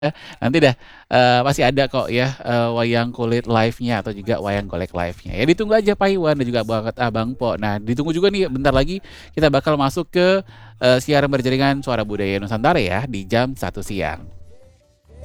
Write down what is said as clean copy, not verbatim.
Nanti dah, masih ada kok ya, wayang kulit live-nya atau juga wayang golek live-nya. Ya ditunggu aja Pak Iwan dan juga banget Bang Po. Nah, ditunggu juga nih bentar lagi kita bakal masuk ke, siaran berjaringan Suara Budaya Nusantara ya di jam 1 siang.